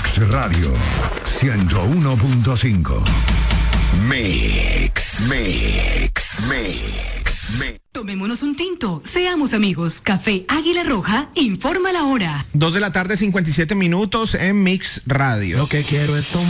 Mix Radio 101.5. Mix. Tomémonos un tinto, seamos amigos. Café Águila Roja informa la hora. 2:57 p.m. en Mix Radio. Lo que quiero es tomar.